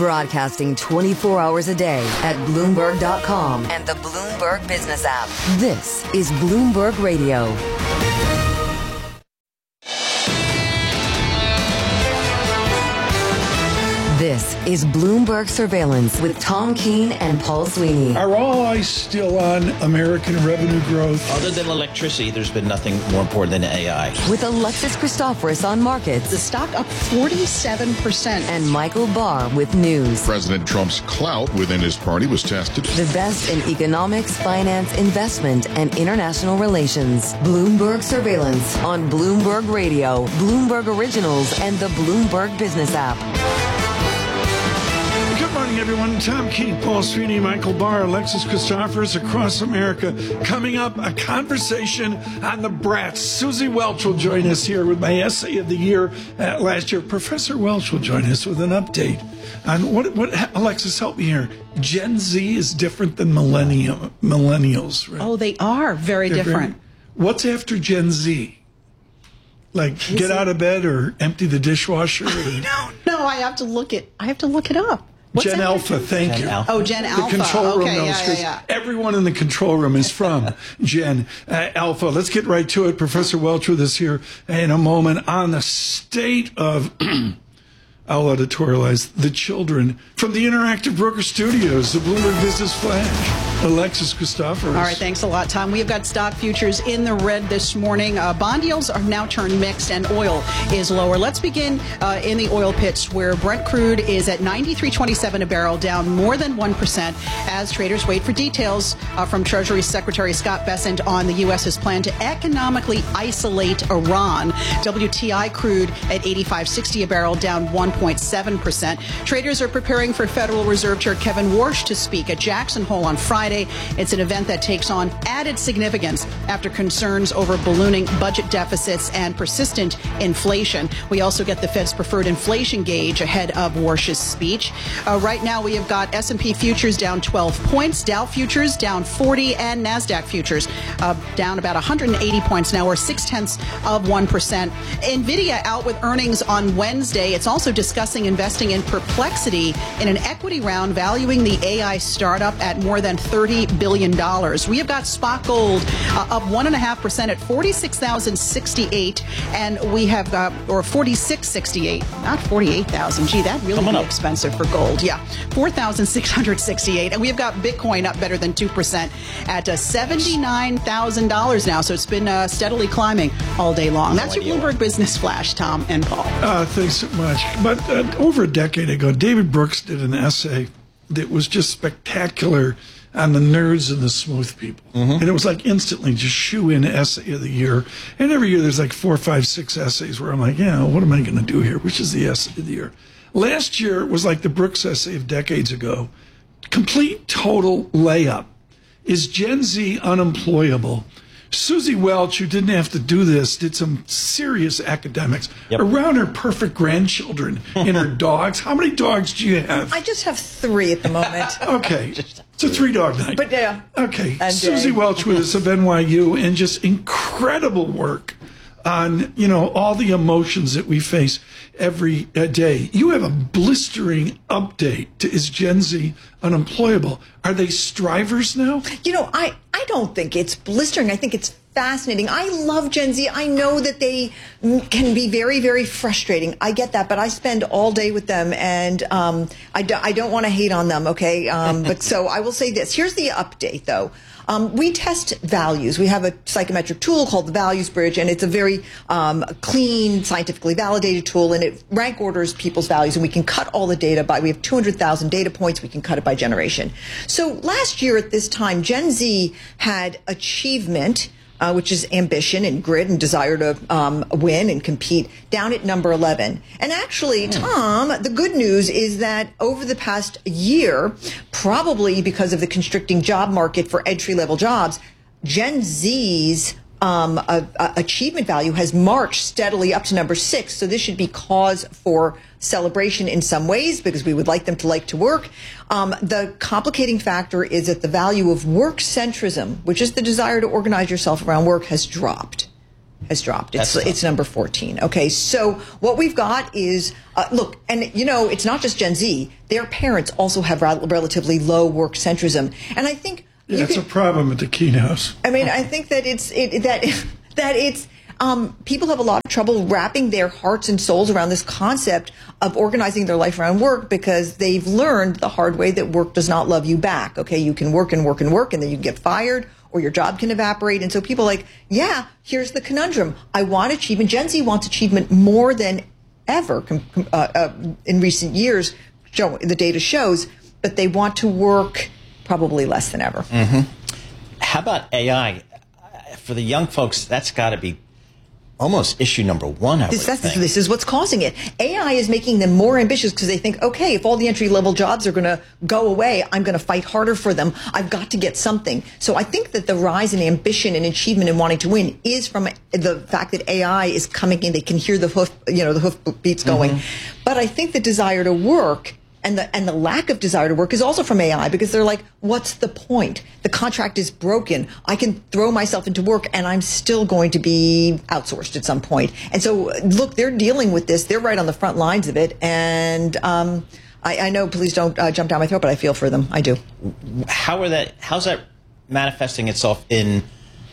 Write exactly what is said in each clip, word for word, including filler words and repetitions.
Broadcasting twenty-four hours a day at Bloomberg dot com and the Bloomberg Business app. This is Bloomberg Radio. This is Bloomberg Surveillance with Tom Keene and Paul Sweeney. Are all eyes still on American revenue growth? Other than electricity, there's been nothing more important than A I. With Alexis Christoforous on markets. The stock up forty-seven percent. And Michael Barr with news. President Trump's clout within his party was tested. The best in economics, finance, investment, and international relations. Bloomberg Surveillance on Bloomberg Radio, Bloomberg Originals, and the Bloomberg Business app. Good morning, everyone. Tom Keene, Paul Sweeney, Michael Barr, Alexis Christoforous across America. Coming up, a conversation on the brats. Susie Welch will join us here with my essay of the year uh, last year. Professor Welch will join us with an update on what, what, Alexis, help me here. Gen Z is different than millennial, millennials, right? Oh, they are very They're different. Very, what's after Gen Z? Like, is get it? out of bed or empty the dishwasher? No, no, I have to look it. I have to look it up. What's Gen Alpha, thank Gen you. Alpha. Oh, Gen the Alpha. The control room okay, knows, yeah, yeah, yeah. everyone in the control room is from Gen uh, Alpha. Let's get right to it. Professor Welch with us here in a moment on the state of, I'll editorialize, the children from the Interactive Broker Studios, the Bloomberg Business Flash. Alexis Christoforous. All right, thanks a lot, Tom. We have got stock futures in the red this morning. Uh, bond yields are now turned mixed, and oil is lower. Let's begin uh, in the oil pits, where Brent crude is at ninety-three twenty-seven a barrel, down more than one percent, as traders wait for details uh, from Treasury Secretary Scott Bessent on the U S's plan to economically isolate Iran. W T I crude at eighty-five sixty a barrel, down one point seven percent. Traders are preparing for Federal Reserve Chair Kevin Warsh to speak at Jackson Hole on Friday. It's an event that takes on added significance after concerns over ballooning budget deficits and persistent inflation. We also get the Fed's preferred inflation gauge ahead of Warsh's speech. Uh, right now, we have got S and P futures down twelve points, Dow futures down forty, and NASDAQ futures uh, down about one hundred eighty points now, or six-tenths of one percent. NVIDIA out with earnings on Wednesday. It's also discussing investing in Perplexity in an equity round valuing the A I startup at more than thirty billion dollars. We have got spot gold uh, up one point five percent at forty-six thousand sixty-eight, and we have got, or forty-six sixty-eight, not forty-eight thousand. Gee, that really be expensive for gold. Yeah, four thousand six hundred sixty-eight. And we have got Bitcoin up better than two percent at uh, seventy-nine thousand dollars now. So it's been uh, steadily climbing all day long. That's your Bloomberg Business Flash, Tom and Paul. Uh, thanks so much. But uh, over a decade ago, David Brooks did an essay that was just spectacular on the nerds and the smooth people. Mm-hmm. And it was like instantly just shoe-in essay of the year. And every year there's like four, five, six essays where I'm like, yeah, what am I going to do here? Which is the essay of the year? Last year was like the Brooks essay of decades ago. Complete, total layup. Is Gen Z unemployable? Susie Welch, who didn't have to do this, did some serious academics yep. around her perfect grandchildren and her dogs. How many dogs do you have? I just have three at the moment. Okay. It's a three-dog night. But yeah. Okay. And Susie day. Welch with us of N Y U, and just incredible work on, you know, all the emotions that we face every uh, day. You have a blistering update to is Gen Z unemployable? Are they strivers now? You know, I, I don't think it's blistering. I think it's fascinating. I love Gen Z. I know that they can be very, very frustrating. I get that, but I spend all day with them, and um, I, do, I don't want to hate on them, okay? Um, but so I will say this. Here's the update, though. Um, we test values. We have a psychometric tool called the Values Bridge, and it's a very um, clean, scientifically validated tool, and it rank orders people's values, and we can cut all the data by, we have two hundred thousand data points, we can cut it by generation. So last year at this time, Gen Z had achievement, Uh, which is ambition and grit and desire to um, win and compete, down at number eleven. And actually, Tom, the good news is that over the past year, probably because of the constricting job market for entry-level jobs, Gen Z's um, a, a achievement value has marched steadily up to number six. So this should be cause for celebration in some ways, because we would like them to like to work. Um, the complicating factor is that the value of work centrism, which is the desire to organize yourself around work, has dropped. has dropped. It's That's it's number fourteen. Okay, so what we've got is uh, look, and you know, it's not just Gen Z. Their parents also have rel- relatively low work centrism, and I think Yeah, you it's can, a problem at the keynotes. I mean, I think that it's it, that that it's um, people have a lot of trouble wrapping their hearts and souls around this concept of organizing their life around work because they've learned the hard way that work does not love you back. Okay, you can work and work and work, and then you get fired, or your job can evaporate. And so people are like, yeah, here's the conundrum. I want achievement. Gen Z wants achievement more than ever com- com- uh, uh, in recent years. Show, the data shows, but they want to work probably less than ever. Mm-hmm. How about A I? For the young folks, that's got to be almost issue number one, I This, would that's, think. this is what's causing it. A I is making them more ambitious because they think, okay, if all the entry-level jobs are going to go away, I'm going to fight harder for them. I've got to get something. So I think that the rise in ambition and achievement and wanting to win is from the fact that A I is coming in. They can hear the hoof, you know, the hoof beats going. Mm-hmm. But I think the desire to work and the and the lack of desire to work is also from A I because they're like, what's the point? The contract is broken. I can throw myself into work and I'm still going to be outsourced at some point. And so, look, they're dealing with this. They're right on the front lines of it. And um, I, I know, please don't uh, jump down my throat, but I feel for them. I do. How are that? How's that manifesting itself in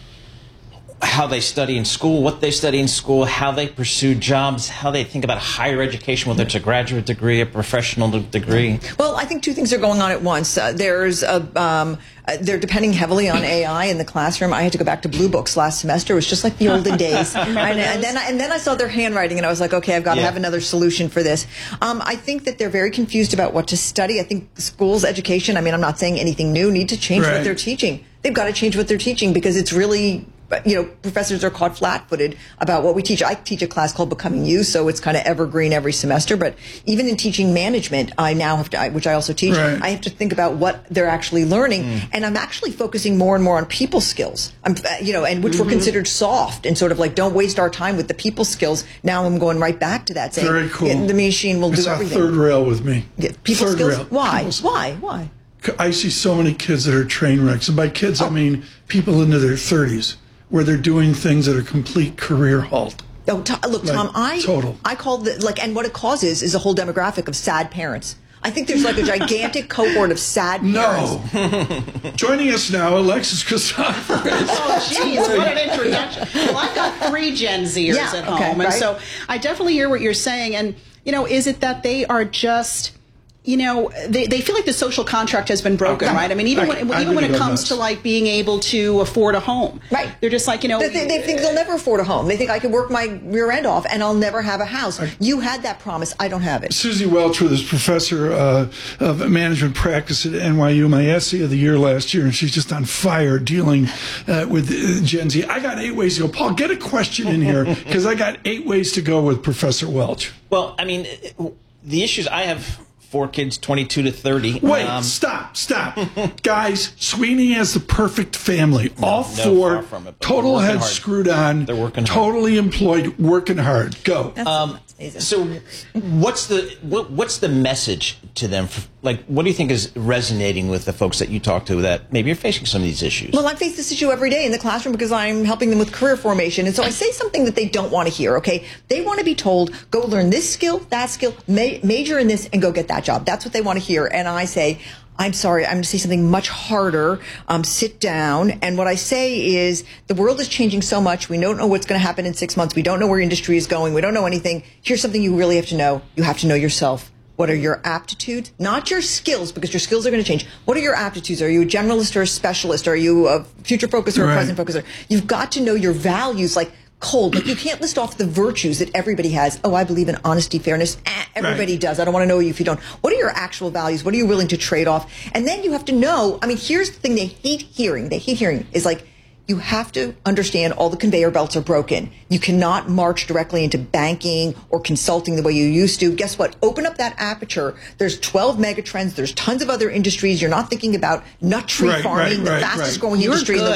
how they study in school, what they study in school, how they pursue jobs, how they think about higher education, whether it's a graduate degree, a professional degree? Well, I think two things are going on at once. Uh, there's a, um, uh, they're depending heavily on A I in the classroom. I had to go back to Blue Books last semester. It was just like the olden days. and, and then I, and then I saw their handwriting, and I was like, okay, I've got to Yeah. have another solution for this. Um, I think that they're very confused about what to study. I think schools, education, I mean, I'm not saying anything new, need to change Right. what they're teaching. They've got to change what they're teaching because it's really, you know, professors are caught flat-footed about what we teach. I teach a class called Becoming You, so it's kind of evergreen every semester. But even in teaching management, I now have to, I- which I also teach, Right. I have to think about what they're actually learning. Mm. And I'm actually focusing more and more on people skills, I'm, you know, and which Mm-hmm. were considered soft and sort of like, don't waste our time with the people skills. Now I'm going right back to that, saying Very cool. yeah, the machine will it's do a everything. third rail with me. Yeah, people third skills? rail. Why? People- Why? Why? I see so many kids that are train wrecks. And by kids, Oh. I mean people into their thirties where they're doing things that are complete career halt. Oh, to, look, Like, Tom, I total. I call the like, and what it causes is a whole demographic of sad parents. I think there's like a gigantic cohort of sad parents. No. Joining us now, Alexis Christopher. Oh, geez, what an introduction. Well, I've got three Gen Zers Yeah, at okay, home, and right. so I definitely hear what you're saying. And, you know, is it that they are just, you know, they, they feel like the social contract has been broken, Okay. right? I mean, even I- when, I even when really it go comes nuts. to, like, being able to afford a home. Right. They're just like, you know. They, they, they think they'll never afford a home. They think I can work my rear end off and I'll never have a house. You had that promise. I don't have it. Susie Welcher is professor uh, of management practice at N Y U, my essay of the year last year, and she's just on fire dealing uh, with uh, Gen Z. I got eight ways to go. Paul, get a question in here because I got eight ways to go with Professor Welch. Well, I mean, the issues, I have four kids, twenty-two to thirty. Wait, Um, stop, stop. Guys, Sweeney has the perfect family. All no, four, far from it, but total they're working heads hard. screwed on, They're working hard. totally employed, working hard. Go. That's Um, amazing. so, what's the what, what's the message to them? For, like, what do you think is resonating with the folks that you talk to that maybe are facing some of these issues? Well, I face this issue every day in the classroom because I'm helping them with career formation. And so I say something that they don't want to hear, okay? They want to be told, go learn this skill, that skill, ma- major in this, and go get that job. That's what they want to hear. And I say, I'm sorry, I'm going to say something much harder. Um, sit down. And what I say is the world is changing so much. We don't know what's going to happen in six months. We don't know where industry is going. We don't know anything. Here's something you really have to know. You have to know yourself. What are your aptitudes? Not your skills, because your skills are going to change. What are your aptitudes? Are you a generalist or a specialist? Are you a future focuser or a Right. present focuser? You've got to know your values, like cold. Like you can't list off the virtues that everybody has. Oh, I believe in honesty, fairness. Eh, everybody Right. does. I don't want to know you if you don't. What are your actual values? What are you willing to trade off? And then you have to know, I mean, here's the thing they hate hearing. They hate hearing is like, you have to understand all the conveyor belts are broken. You cannot march directly into banking or consulting the way you used to. Guess what? Open up that aperture. There's twelve mega trends. There's tons of other industries. You're not thinking about nut tree Right, farming, right, the right, fastest right. growing You're industry in the good. world.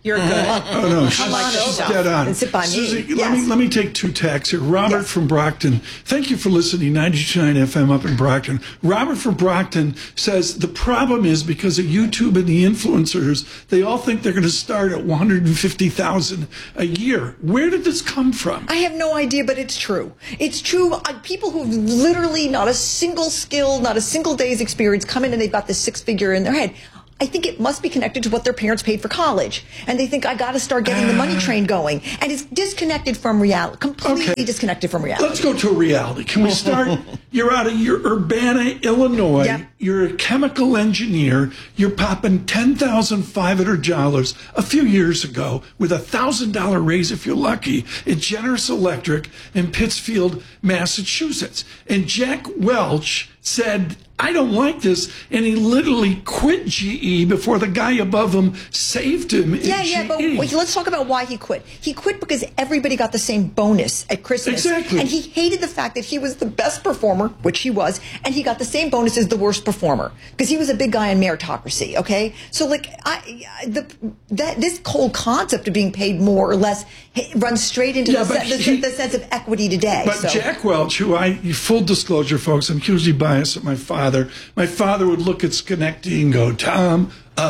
You're good. Oh no, she's, like she's stuff. dead on. And sit by me. Susie, Yes. let me let me take two tacks here. Robert Yes. from Brockton. Thank you for listening. ninety-two point nine F M up in Brockton. Robert from Brockton says the problem is because of YouTube and the influencers, they all think they're going to start at one hundred fifty thousand a year. Where did this come from? I have no idea, but it's true. It's true. Uh, people who've literally not a single skill, not a single day's experience come in and they've got this six figure in their head. I think it must be connected to what their parents paid for college. And they think, I got to start getting the money train going. And it's disconnected from reality, completely Okay. disconnected from reality. Let's go to reality. Can we start? You're out of your Urbana, Illinois. Yep. You're a chemical engineer. You're popping ten thousand five hundred dollars a few years ago with a one thousand dollars raise if you're lucky at Generous Electric in Pittsfield, Massachusetts. And Jack Welch said, I don't like this. And he literally quit G E before the guy above him saved him. Yeah, at yeah, but G E. wait, let's talk about why he quit. He quit because everybody got the same bonus at Christmas. Exactly. And he hated the fact that he was the best performer, which he was, and he got the same bonus as the worst performer because he was a big guy in meritocracy, okay? So, like, I, I- the, that this whole concept of being paid more or less runs straight into Yeah, the, but se- the, he- the sense of equity today. But so. Jack Welch, who I, full disclosure, folks, I'm hugely biased at my father. My father would look at Schenectady and go, Tom,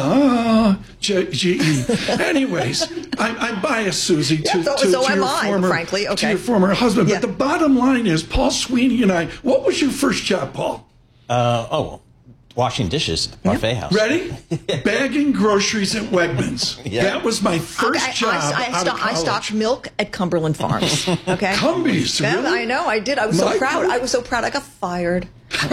ah, G E. Anyways, I'm, I'm biased, Susie, to, Yeah, so- to, so to am your I, former, frankly. to Okay. your former husband. Yeah. But the bottom line is, Paul Sweeney and I, what was your first job, Paul? Uh, oh, washing dishes at the buffet house. Ready? Bagging groceries at Wegmans. Yeah. That was my first Okay, I- job I, I, out sto- of I college. stocked milk at Cumberland Farms. Okay, Cumbies, Yeah, really? I know, I did. I was so My proud. God. I was so proud. I got fired.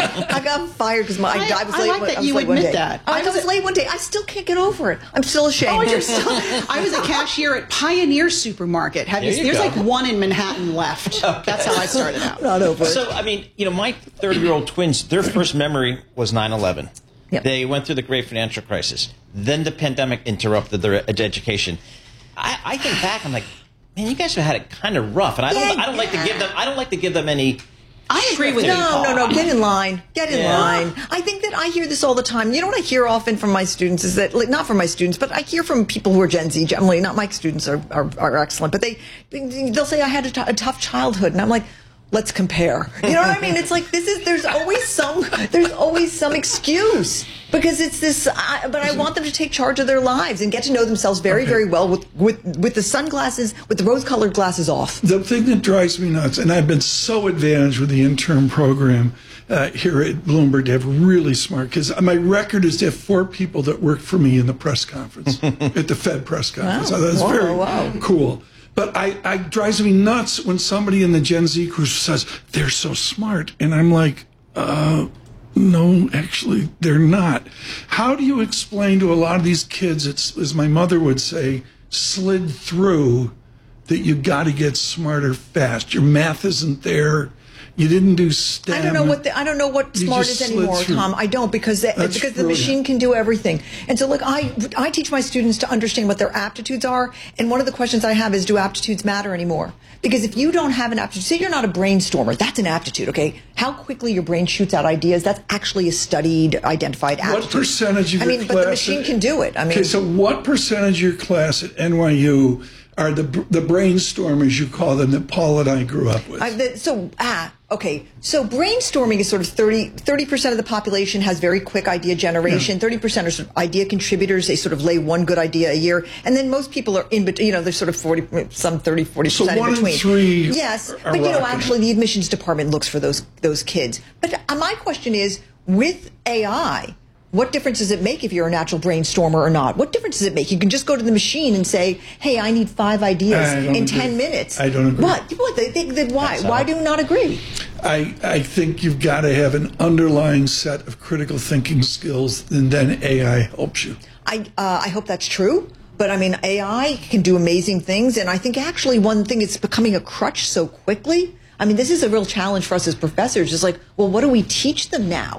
I got fired because my I, I- I was I late. like one- that I was you late one admit day. that. I, I was was a- late one day. I still can't get over it. I'm still ashamed. Oh, you're still. I was a cashier at Pioneer Supermarket. Have you, There you there's go. like one in Manhattan left. That's how I started out. Not over it. So, I mean, you know, my thirty-year-old twins, their first memory was nine eleven. Yep. They went through the great financial crisis. Then the pandemic interrupted their ed- education. I, I think back, I'm like, man, you guys have had it kind of rough. And I don't, Yeah, I don't like to yeah. give them, I don't like to give them any. I agree with you. No, no, no. Get in line. Get in Yeah. line. I think that I hear this all the time. You know what I hear often from my students is that, like, not from my students, but I hear from people who are Gen Z. Generally, not my students are are, are excellent, but they they'll say I had a, t- a tough childhood, and I'm like, let's compare. You know what I mean? It's like this is there's always some there's always some excuse because it's this. I, but I want them to take charge of their lives and get to know themselves very, very well with with with the sunglasses, with the rose-colored glasses off. The thing that drives me nuts, and I've been so advantaged with the intern program uh, here at Bloomberg to have really smart, because my record is to have four people that worked for me in the press conference, at the Fed press conference. Wow. So that's Whoa, very wow. cool. But I, I drives me nuts when somebody in the Gen Z crew says, they're so smart. And I'm like, uh, no, actually, they're not. How do you explain to a lot of these kids, it's, as my mother would say, slid through, that you got to get smarter fast? Your math isn't there. You didn't do STEM. I don't know what the, I don't know what You smart just is slid anymore, through. Tom. I don't because the, That's because the brilliant. machine can do everything. And so, look, I I teach my students to understand what their aptitudes are. And one of the questions I have is, do aptitudes matter anymore? Because if you don't have an aptitude, say you're not a brainstormer, that's an aptitude, okay? How quickly your brain shoots out ideas, that's actually a studied, identified aptitude. What percentage of I your mean, class? but the machine can do it. I mean, okay, so what percentage of your class at N Y U are the the brainstormers, you call them, that Paul and I grew up with? I, the, so, ah, okay. So brainstorming is sort of thirty percent of the population has very quick idea generation. thirty percent are sort of idea contributors. They sort of lay one good idea a year. And then most people are in between, you know, they're sort of forty, some thirty, forty percent So in one in between. three Yes. are But, you know, rocking it. actually the admissions department looks for those, those kids. But uh, my question is, with A I, what difference does it make if you're a natural brainstormer or not? What difference does it make? You can just go to the machine and say, "Hey, I need five ideas I don't in agree. ten minutes." I don't agree. What? What? They, they, they, why? That's Why how- do you not agree? I, I think you've got to have an underlying set of critical thinking skills, and then A I helps you. I uh, I hope that's true. But I mean, A I can do amazing things, and I think actually one thing it's becoming a crutch so quickly. I mean, this is a real challenge for us as professors. It's like, well, what do we teach them now?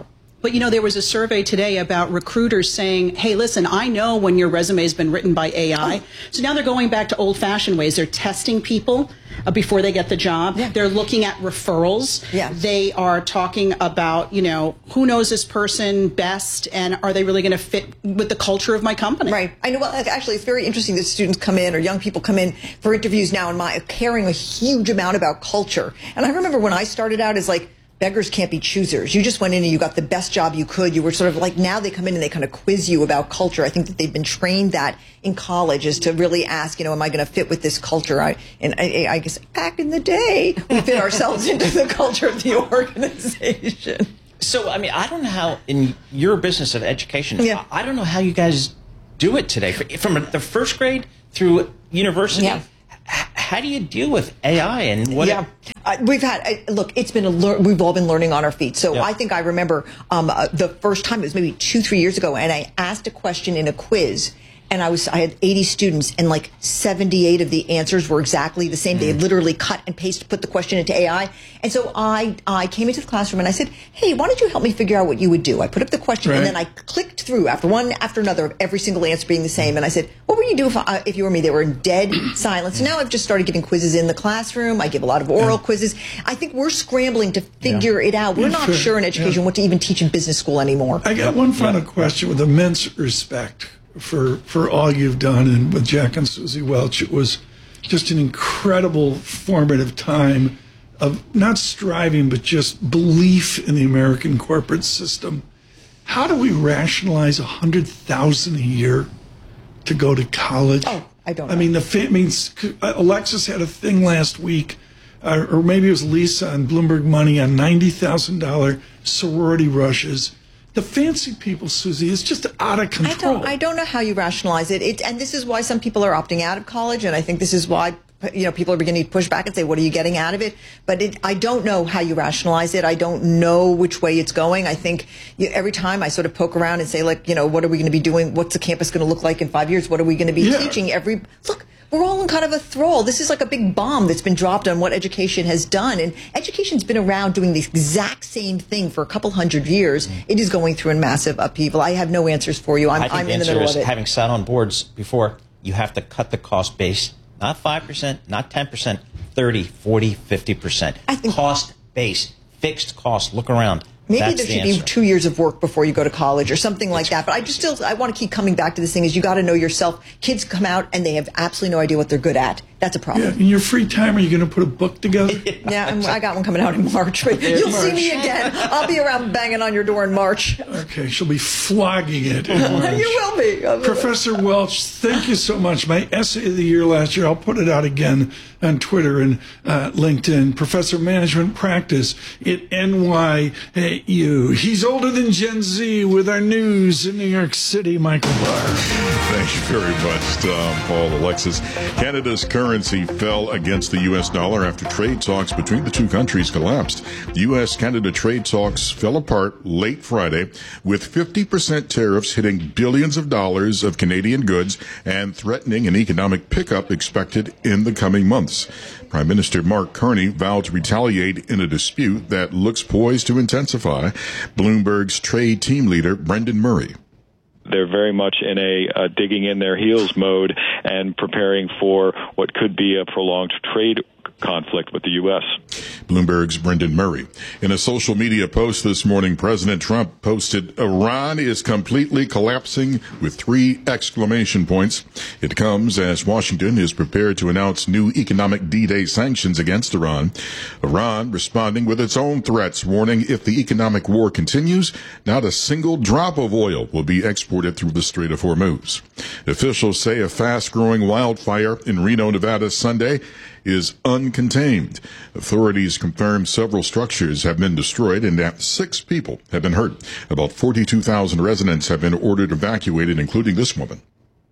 But, you know, there was a survey today about recruiters saying, hey, listen, I know when your resume has been written by A I. Oh. So now they're going back to old-fashioned ways. They're testing people uh, before they get the job. Yeah. They're looking at referrals. Yeah. They are talking about, you know, who knows this person best, and are they really going to fit with the culture of my company? Right. I know. Well, actually, it's very interesting that students come in or young people come in for interviews now and my caring a huge amount about culture. And I remember when I started out as like, beggars can't be choosers. You just went in and you got the best job you could. You were sort of like, now they come in and they kind of quiz you about culture. I think that they've been trained that in college is to really ask, you know, am I going to fit with this culture? I, and I, I guess back in the day, we fit ourselves into the culture of the organization. So, I mean, I don't know how in your business of education, yeah. I don't know how you guys do it today. From the first grade through university. Yeah. How do you deal with A I and what? Yeah, it, uh, we've had uh, look. It's been a lear- we've all been learning on our feet. So yeah. I think I remember um, uh, the first time it was maybe two, three years ago, and I asked a question in a quiz. And I was, I had eighty students, and like seventy-eight of the answers were exactly the same. Mm. They had literally cut and pasted, put the question into A I. And so I, I came into the classroom and I said, hey, why don't you help me figure out what you would do? I put up the question, right. and then I clicked through after one after another of every single answer being the same. And I said, what would you do if, I, if you were me? They were in dead silence. So now I've just started giving quizzes in the classroom. I give a lot of oral yeah. quizzes. I think we're scrambling to figure yeah. it out. We're yeah, not sure, sure in education yeah. what to even teach in business school anymore. I got one final yeah. question with immense respect for for all you've done, and with Jack and Susie Welch. It was just an incredible formative time of not striving, but just belief in the American corporate system. How do we rationalize a hundred thousand a year to go to college? Oh, I don't know. I mean, the fa- I mean, Alexis had a thing last week, uh, or maybe it was Lisa on Bloomberg Money on ninety thousand dollars sorority rushes. The fancy people, Susie, is just out of control. I don't, I don't know how you rationalize it. it. And this is why some people are opting out of college. And I think this is why, you know, people are beginning to push back and say, what are you getting out of it? But it, I don't know how you rationalize it. I don't know which way it's going. I think you, every time I sort of poke around and say, like, you know, what are we going to be doing? What's the campus going to look like in five years? What are we going to be yeah. teaching? Every look. We're all in kind of a thrall. This is like a big bomb that's been dropped on what education has done. And education's been around doing the exact same thing for a couple hundred years. Mm. It is going through a massive upheaval. I have no answers for you. I'm, I think I'm the in the answer middle is, of it. Having sat on boards before, you have to cut the cost base, not five percent, not ten percent, thirty, forty, fifty percent. I think cost base, fixed cost. Look around. Maybe That's there the should answer. be two years of work before you go to college or something like that. But I just still, I want to keep coming back to this thing is you got to know yourself. Kids come out and they have absolutely no idea what they're good at. That's a problem. Yeah, in your free time, are you going to put a book together? yeah, I'm, I got one coming out in March. But you'll March. see me again. I'll be around banging on your door in March. Okay, she'll be flogging it in March. You will be. Professor Welch, thank you so much. My essay of the year last year, I'll put it out again on Twitter and uh, LinkedIn. Professor of Management Practice at N Y U. He's older than Gen Z with our news in New York City, Michael Barr. Thank you very much, Tom, Paul, Alexis. Canada's currency fell against the U S dollar after trade talks between the two countries collapsed. The U S Canada trade talks fell apart late Friday, with fifty percent tariffs hitting billions of dollars of Canadian goods and threatening an economic pickup expected in the coming months. Prime Minister Mark Carney vowed to retaliate in a dispute that looks poised to intensify. Bloomberg's trade team leader, Brendan Murray. They're very much in a uh, digging in their heels mode and preparing for what could be a prolonged trade conflict with the U S. Bloomberg's Brendan Murray. In a social media post this morning, President Trump posted, "Iran is completely collapsing," with three exclamation points. It comes as Washington is prepared to announce new economic D-Day sanctions against Iran. Iran responding with its own threats, warning if the economic war continues, not a single drop of oil will be exported through the Strait of Hormuz. Officials say a fast-growing wildfire in Reno, Nevada Sunday is uncontained. Authorities confirmed several structures have been destroyed and that six people have been hurt. About forty-two thousand residents have been ordered evacuated, including this woman.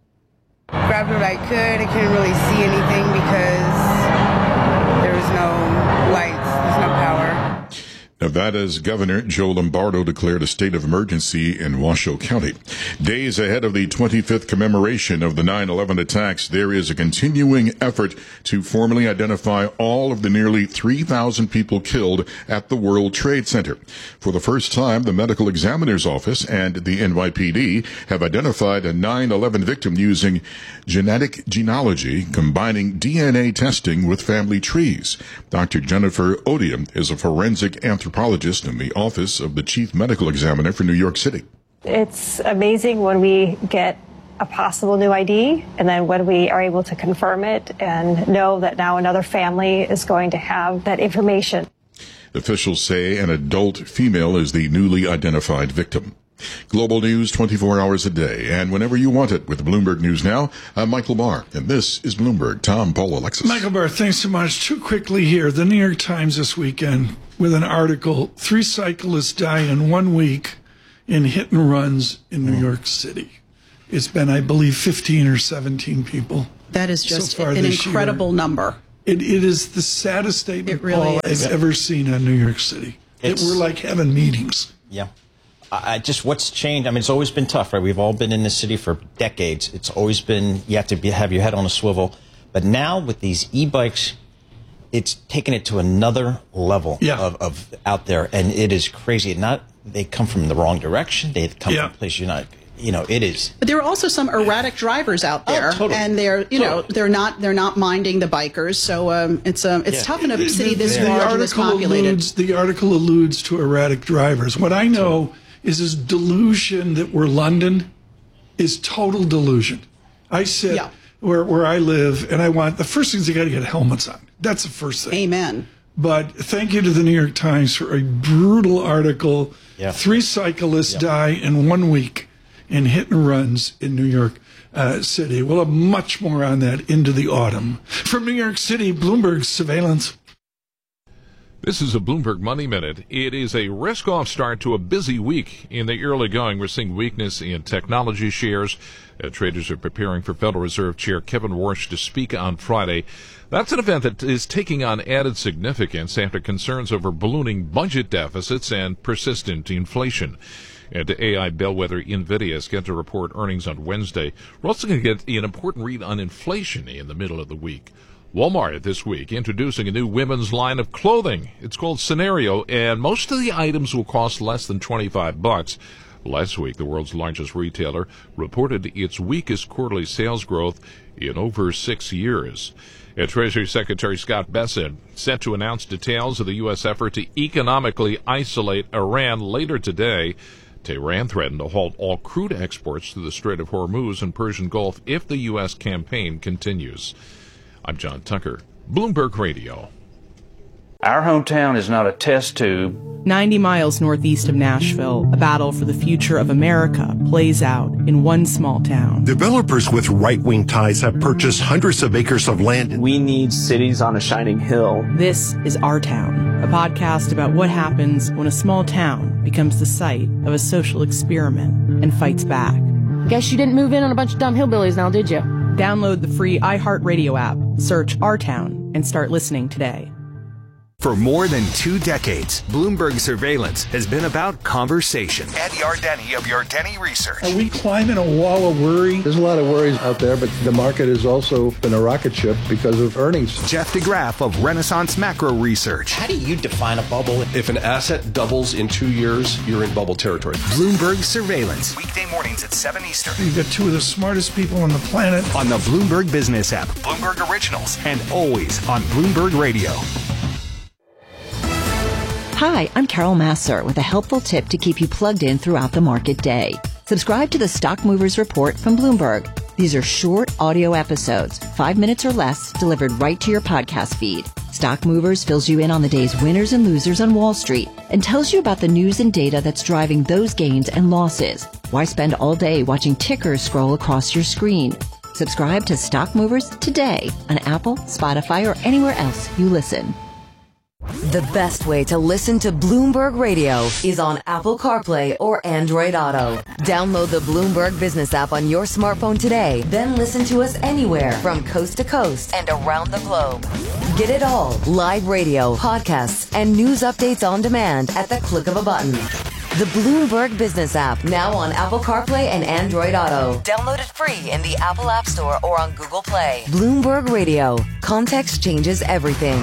Grabbed what I could. I couldn't really see anything because there was no lights. There's no power. Nevada's Governor Joe Lombardo declared a state of emergency in Washoe County. Days ahead of the twenty-fifth commemoration of the nine eleven attacks, there is a continuing effort to formally identify all of the nearly three thousand people killed at the World Trade Center. For the first time, the Medical Examiner's Office and the N Y P D have identified a nine eleven victim using genetic genealogy, combining D N A testing with family trees. Doctor Jennifer Odium is a forensic anthropologist anthropologist in the Office of the Chief Medical Examiner for New York City. It's amazing when we get a possible new I D and then when we are able to confirm it and know that now another family is going to have that information. Officials say an adult female is the newly identified victim. Global news twenty-four hours a day and whenever you want it with Bloomberg News Now. I'm Michael Barr, and this is Bloomberg. Tom, Paul, Alexis. Michael Barr, thanks so much. Too quickly here, the New York Times this weekend with an article, three cyclists die in one week in hit and runs in New York City. It's been, I believe, fifteen or seventeen people. That is just so far an this incredible year. number. It, it is the saddest statement, It really Paul, is. I've ever seen on New York City. It's- It, we're like having meetings. Yeah. I just what's changed. I mean, it's always been tough, right? We've all been in this city for decades. It's always been you have to be, have your head on a swivel. But now with these e-bikes, it's taken it to another level Yeah. of, of out there, and it is crazy. Not they come from the wrong direction. They come Yeah. from a place you're not. You know, it is. But there are also some erratic drivers out there, Oh, totally. and they're you know Totally. they're not they're not minding the bikers. So um, it's um, it's Yeah. tough in a city this the large and this article populated. alludes, the article alludes to erratic drivers. What I know is this delusion that we're London is total delusion. I sit Yeah. where where I live, and I want the first thing is you got to get helmets on. That's the first thing. Amen. But thank you to the New York Times for a brutal article. Yeah. Three cyclists die in one week in hit and runs in New York uh, City. We'll have much more on that into the autumn. From New York City, Bloomberg Surveillance. This is a Bloomberg Money Minute. It is a risk-off start to a busy week. In the early going, we're seeing weakness in technology shares. Uh, traders are preparing for Federal Reserve Chair Kevin Warsh to speak on Friday. That's an event that is taking on added significance after concerns over ballooning budget deficits and persistent inflation. And A I bellwether NVIDIA is going to report earnings on Wednesday. We're also going to get an important read on inflation in the middle of the week. Walmart this week introducing a new women's line of clothing. It's called Scenario, and most of the items will cost less than twenty-five bucks. Last week, the world's largest retailer reported its weakest quarterly sales growth in over six years. And Treasury Secretary Scott Bessent set to announce details of the U S effort to economically isolate Iran later today. Tehran threatened to halt all crude exports to the Strait of Hormuz and Persian Gulf if the U S campaign continues. I'm John Tucker, Bloomberg Radio. Our hometown is not a test tube. ninety miles northeast of Nashville, a battle for the future of America plays out in one small town. Developers with right-wing ties have purchased hundreds of acres of land. We need cities on a shining hill. This is Our Town, a podcast about what happens when a small town becomes the site of a social experiment and fights back. Guess you didn't move in on a bunch of dumb hillbillies now, did you? Download the free iHeartRadio app, search Our Town, and start listening today. For more than two decades, Bloomberg Surveillance has been about conversation. Ed Yardeni of Yardeni Research. Are we climbing a wall of worry? There's a lot of worries out there, but the market has also been a rocket ship because of earnings. Jeff DeGraff of Renaissance Macro Research. How do you define a bubble? If an asset doubles in two years, you're in bubble territory. Bloomberg Surveillance. Weekday mornings at seven Eastern. You've got two of the smartest people on the planet. On the Bloomberg Business app, Bloomberg Originals, and always on Bloomberg Radio. Hi, I'm Carol Masser with a helpful tip to keep you plugged in throughout the market day. Subscribe to the Stock Movers Report from Bloomberg. These are short audio episodes, five minutes or less, delivered right to your podcast feed. Stock Movers fills you in on the day's winners and losers on Wall Street and tells you about the news and data that's driving those gains and losses. Why spend all day watching tickers scroll across your screen? Subscribe to Stock Movers today on Apple, Spotify, or anywhere else you listen. The best way to listen to Bloomberg Radio is on Apple CarPlay or Android Auto. Download the Bloomberg Business app on your smartphone today, then listen to us anywhere from coast to coast and around the globe. Get it all. Live radio, podcasts, and news updates on demand at the click of a button. The Bloomberg Business app, now on Apple CarPlay and Android Auto. Download it free in the Apple App Store or on Google Play. Bloomberg Radio. Context changes everything.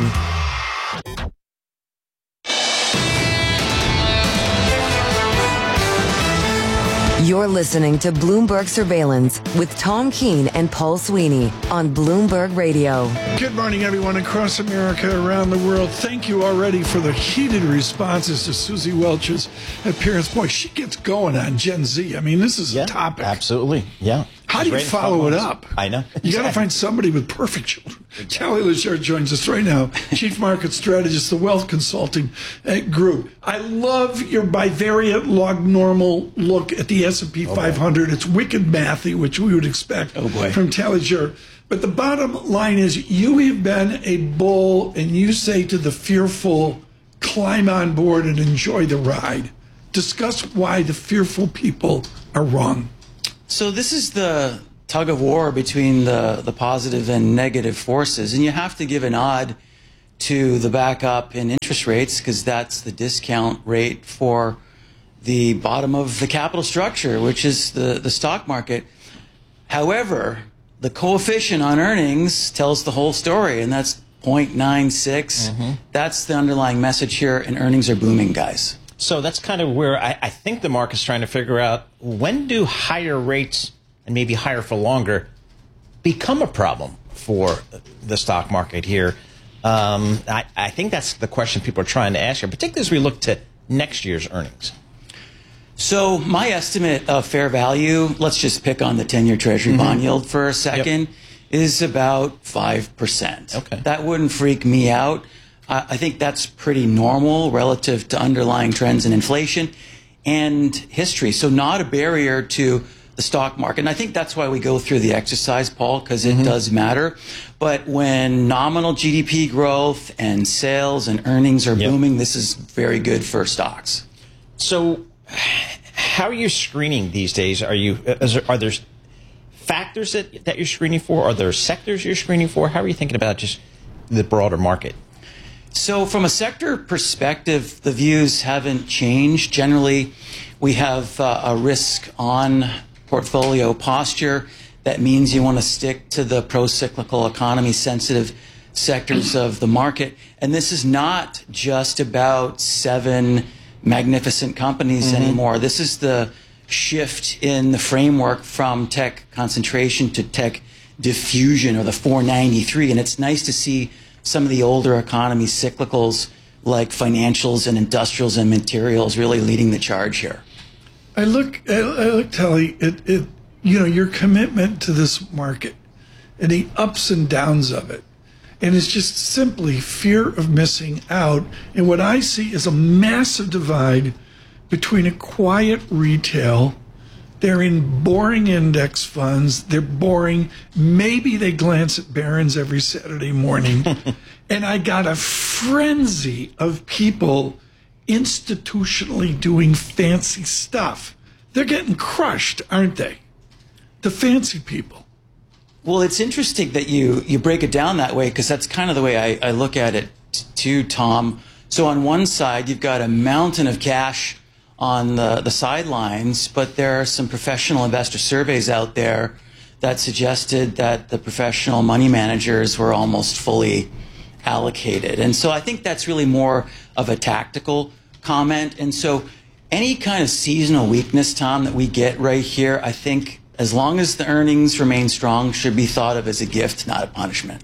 You're listening to Bloomberg Surveillance with Tom Keene and Paul Sweeney on Bloomberg Radio. Good morning, everyone across America, around the world. Thank you already for the heated responses to Susie Welch's appearance. Boy, she gets going on Gen Z. I mean, this is yeah, a topic. Absolutely, yeah. How do you follow it up? I know. You got to find somebody with perfect children. Callie Lachard joins us right now, Chief Market Strategist, the Wealth Consulting Group. I love your bivariate log normal look at the S and P five hundred. It's wicked mathy, which we would expect oh boy. from Callie Lachard. But the bottom line is you have been a bull, and you say to the fearful, climb on board and enjoy the ride. Discuss why the fearful people are wrong. So this is the tug of war between the, the positive and negative forces, and you have to give a nod to the backup in interest rates because that's the discount rate for the bottom of the capital structure, which is the, the stock market. However, the coefficient on earnings tells the whole story, and that's zero point nine six. Mm-hmm. That's the underlying message here, and earnings are booming, guys. So that's kind of where I, I think the market's trying to figure out, when do higher rates, and maybe higher for longer, become a problem for the stock market here? Um, I, I think that's the question people are trying to ask here, particularly as we look to next year's earnings. So my estimate of fair value, let's just pick on the ten-year Treasury mm-hmm. bond yield for a second, yep. is about five percent. Okay. That wouldn't freak me out. I think that's pretty normal relative to underlying trends in inflation and history. So not a barrier to the stock market. And I think that's why we go through the exercise, Paul, because it mm-hmm. does matter. But when nominal G D P growth and sales and earnings are yep. booming, this is very good for stocks. So how are you screening these days? Are you is there, are there factors that, that you're screening for? Are there sectors you're screening for? How are you thinking about just the broader market? So from a sector perspective, the views haven't changed. Generally, we have uh, a risk-on portfolio posture. That means you want to stick to the pro-cyclical economy-sensitive sectors of the market. And this is not just about seven magnificent companies mm-hmm. anymore. This is the shift in the framework from tech concentration to tech diffusion, or the four ninety-three. And it's nice to see some of the older economy cyclicals like financials and industrials and materials really leading the charge here. I look, I, I look, Telly, at, at you know your commitment to this market and the ups and downs of it, and it's just simply fear of missing out. And what I see is a massive divide between a quiet retail. They're in boring index funds. They're boring. Maybe they glance at Barron's every Saturday morning. And I got a frenzy of people institutionally doing fancy stuff. They're getting crushed, aren't they? The fancy people. Well, it's interesting that you, you break it down that way, because that's kind of the way I, I look at it too, Tom. So on one side, you've got a mountain of cash on the, the sidelines, but there are some professional investor surveys out there that suggested that the professional money managers were almost fully allocated. And so I think that's really more of a tactical comment. And so any kind of seasonal weakness, Tom, that we get right here, I think as long as the earnings remain strong, should be thought of as a gift, not a punishment.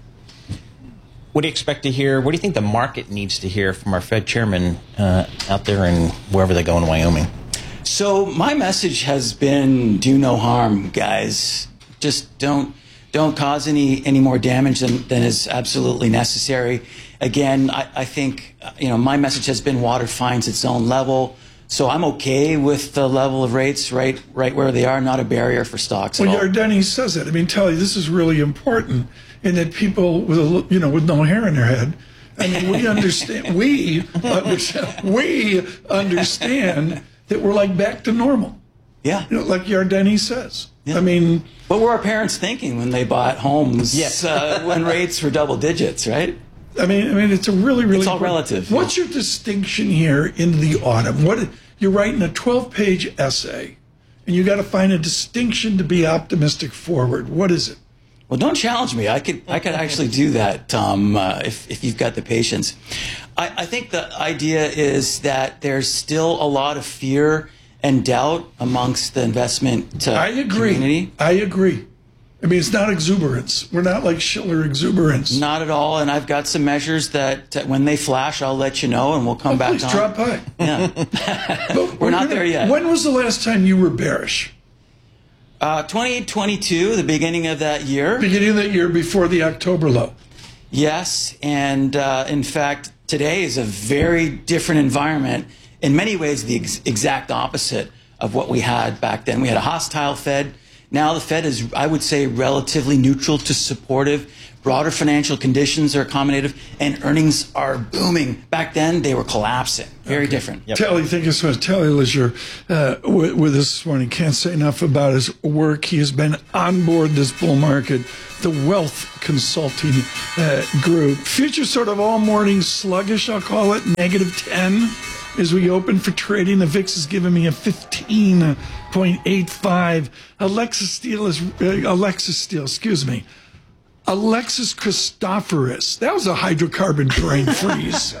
What do you expect to hear? What do you think the market needs to hear from our Fed chairman uh, out there and wherever they go in Wyoming? So my message has been do no harm, guys. Just don't don't cause any, any more damage than, than is absolutely necessary. Again, I, I think you know my message has been water finds its own level. So I'm okay with the level of rates right right where they are, not a barrier for stocks at well, all. Well, Yardeni says that. I mean, Telly, this is really important. And that people with a, you know with no hair in their head, I mean, we understand. we understand. We understand that we're like back to normal. Yeah, you know, like Yardeni says. Yeah. I mean, what were our parents thinking when they bought homes? Yes. uh, when rates were double digits, right? I mean, I mean, it's a really, really. It's all important- relative. What's your distinction here in the autumn? What you're writing a twelve-page essay, and you got to find a distinction to be optimistic forward. What is it? Well, don't challenge me. I could I could actually do that, Tom, uh, if if you've got the patience. I, I think the idea is that there's still a lot of fear and doubt amongst the investment uh, I agree. community. I agree. I mean, it's not exuberance. We're not like Schiller exuberance. Not at all. And I've got some measures that, that when they flash, I'll let you know, and we'll come oh, back please on. drop by. Yeah. But We're not gonna- there yet. When was the last time you were bearish? Uh, twenty twenty-two, the beginning of that year. Beginning of that year before the October low. Yes, and uh, in fact, today is a very different environment. In many ways, the ex- exact opposite of what we had back then. We had a hostile Fed. Now the Fed is, I would say, relatively neutral to supportive. Broader financial conditions are accommodative, and earnings are booming. Back then, they were collapsing. Very different. Yep. Telly, thank you so much. Telly Leisure uh, with, with us this morning. Can't say enough about his work. He has been on board this bull market, the Wealth Consulting uh, Group. Future sort of all morning sluggish, I'll call it, negative ten as we open for trading. The V I X is giving me a fifteen point eight five. Alexis Steele is, uh, Alexis Steele, excuse me. Alexis Christoforous. That was a hydrocarbon brain freeze.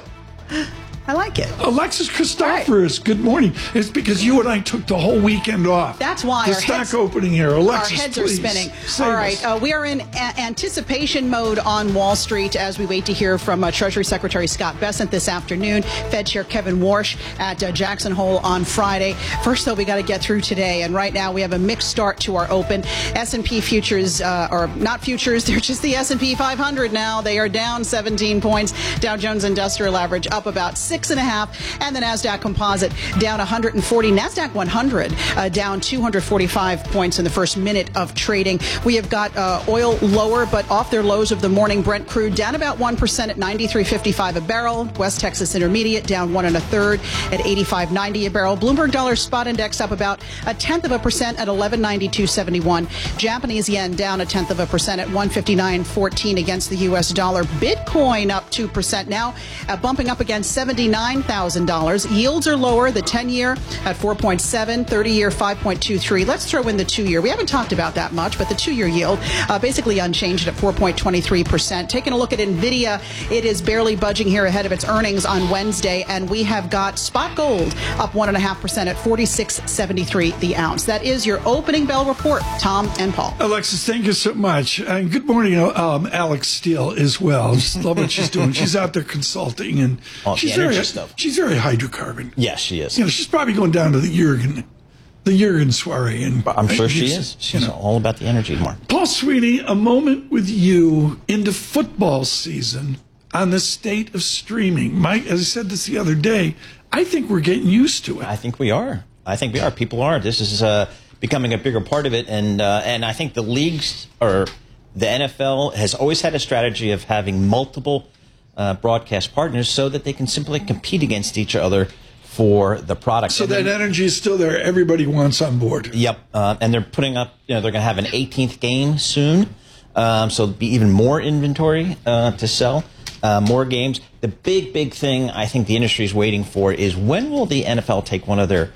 I like it. Alexis Christoforous, good morning. It's because you and I took the whole weekend off. That's why the our stock heads, opening here. Alexis, our heads please, are spinning. save All right, us. uh, we are in a- anticipation mode on Wall Street as we wait to hear from uh, Treasury Secretary Scott Bessent this afternoon, Fed Chair Kevin Warsh at uh, Jackson Hole on Friday. First, though, we got to get through today, and right now we have a mixed start to our open. S and P futures, uh, or not futures, they're just the S and P five hundred now. They are down seventeen points. Dow Jones Industrial Average up about six and a half. And the NASDAQ Composite down one hundred forty. NASDAQ one hundred uh, down two hundred forty-five points in the first minute of trading. We have got uh, oil lower, but off their lows of the morning. Brent crude down about one percent at ninety-three fifty-five a barrel. West Texas Intermediate down one and a third at eighty-five ninety a barrel. Bloomberg Dollar Spot Index up about a tenth of a percent at eleven ninety-two seventy-one. Japanese yen down a tenth of a percent at one fifty-nine fourteen against the U S dollar. Bitcoin up two percent now, uh, bumping up against seventy-nine thousand dollars. Yields are lower. The ten-year at four point seven, thirty-year five point two three. Let's throw in the two-year. We haven't talked about that much, but the two-year yield uh, basically unchanged at four point two three percent. Taking a look at NVIDIA, it is barely budging here ahead of its earnings on Wednesday, and we have got spot gold up one point five percent at forty-six seventy-three the ounce. That is your opening bell report, Tom and Paul. Alexis, thank you so much. And good morning, um, Alex Steele as well. Just love what she's doing. She's out there consulting, and Oh, she's the energy very, stuff. she's very hydrocarbon. Yes, she is. You know, she's probably going down to the Jurgen, the Jurgen soiree. And I'm sure she you is. She's know. all about the energy, Mark. Paul Sweeney, a moment with you into football season on the state of streaming. Mike, as I said this the other day, I think we're getting used to it. I think we are. I think we are. People are. This is uh, becoming a bigger part of it, and uh, and I think the leagues or the N F L has always had a strategy of having multiple uh, broadcast partners so that they can simply compete against each other for the product. So And that then- energy is still there. Everybody wants on board. Yep, uh, and they're putting up. You know, they're going to have an eighteenth game soon, um, so there'll be even more inventory uh, to sell, uh, more games. The big, big thing I think the industry is waiting for is when will the N F L take one of their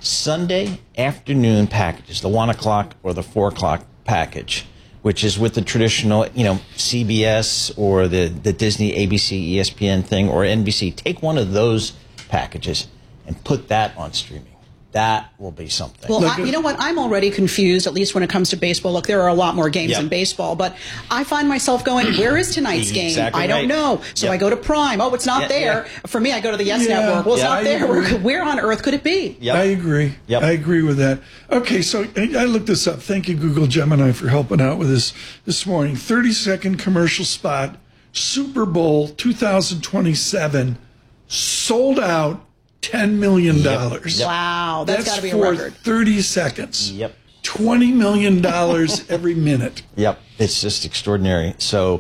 Sunday afternoon packages, the one o'clock or the four o'clock package, which is with the traditional, you know, C B S or the the Disney, A B C, E S P N thing, or N B C. Take one of those packages and put that on streaming. That will be something. Well, I, you know what? I'm already confused, at least when it comes to baseball. Look, there are a lot more games Yep. in baseball, but I find myself going, where is tonight's game? Exactly I don't right. know. So Yep. I go to Prime. Oh, it's not Yeah, there. yeah. For me, I go to the Yes Yeah. Network. Well, it's Yeah, not I there. agree. Where, where on earth could it be? Yep. I agree. Yep. I agree with that. Okay, so I I looked this up. Thank you, Google Gemini, for helping out with this this morning. thirty second commercial spot, Super Bowl two thousand twenty-seven, sold out ten million dollars. Yep. Wow, that's, That's got to be a for record. thirty seconds. Yep. twenty million dollars every minute. Yep. It's just extraordinary. So,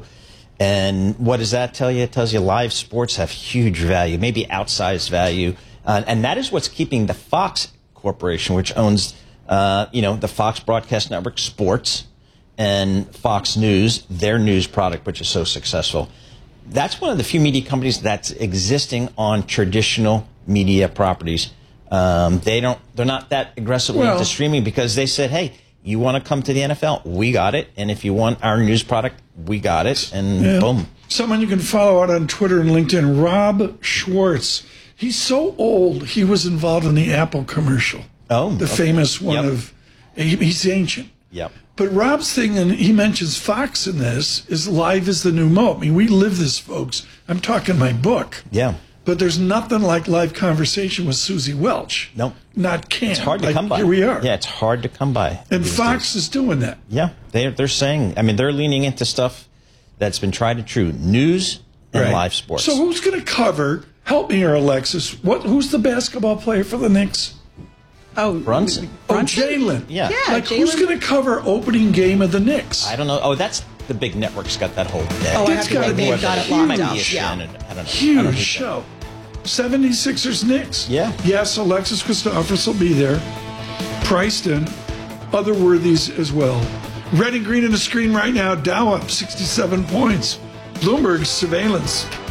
and what does that tell you? It tells you live sports have huge value, maybe outsized value. Uh, and that is what's keeping the Fox Corporation, which owns, uh, you know, the Fox Broadcast Network Sports and Fox News, their news product, which is so successful. that's one of the few media companies that's existing on traditional media properties. Um, they don't, they're not that aggressively Well- into streaming because they said, hey, you want to come to the N F L? We got it. And if you want our news product, we got it. And Yeah. boom. Someone you can follow out on Twitter and LinkedIn, Rob Schwartz. He's so old, he was involved in the Apple commercial. Oh, the okay. famous one Yep. of, he, he's ancient. Yep. But Rob's thing, and he mentions Fox in this, is live is the new mo. I mean, we live this, folks. I'm talking my book. Yeah. But there's nothing like live conversation with Susie Welch. Nope. Not can. It's hard to Like, come by. Here we are. Yeah, it's hard to come by. And these Fox days. is doing that. Yeah, they're, they're saying, I mean, they're leaning into stuff that's been tried and true. News and Right. live sports. So who's going to cover, help me here, Alexis, what? Who's the basketball player for the Knicks? Oh, Brunson. Oh, Jalen. Yeah. Yeah, Like, who's Jalen- going to cover opening game of the Knicks? I don't know. Oh, that's the big network's got that whole day. Oh, I That's have to gotta think be they've got it huge. locked Might up. be a Yeah. Shannon. I don't know. I don't Huge think so. show. seventy-sixers Knicks. Yeah. Yes, Alexis Christophers will be there. Priced in. Other worthies as well. Red and green on the screen right now. Dow up sixty-seven points. Bloomberg surveillance.